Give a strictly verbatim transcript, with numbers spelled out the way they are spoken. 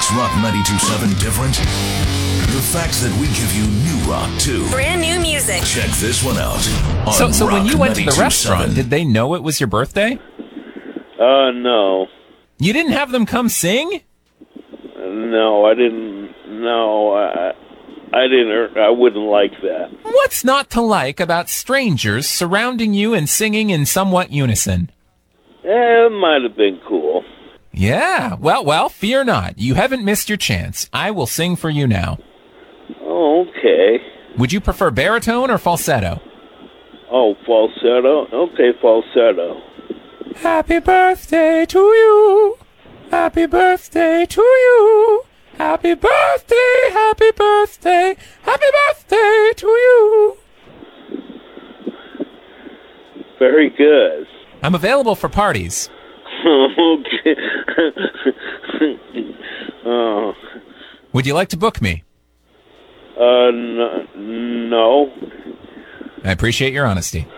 makes Rock ninety-two point seven different? The fact that we give you new rock, too. Brand new music. Check this one out. On So, so when Rock you went to the ninety-two point restaurant, seven. did they know it was your birthday? Uh, no. You didn't have them come sing? No, I didn't. No, I, I didn't. I wouldn't like that. What's not to like about strangers surrounding you and singing in somewhat unison? Eh, it might have been cool. Yeah, well, well, fear not. You haven't missed your chance. I will sing for you now. Oh, okay. Would you prefer baritone or falsetto? Oh, falsetto? Okay, falsetto. Happy birthday to you. Happy birthday to you. Happy birthday, happy birthday, happy birthday to you. Very good. I'm available for parties. Okay. Oh. Would you like to book me? Uh, n- no. I appreciate your honesty.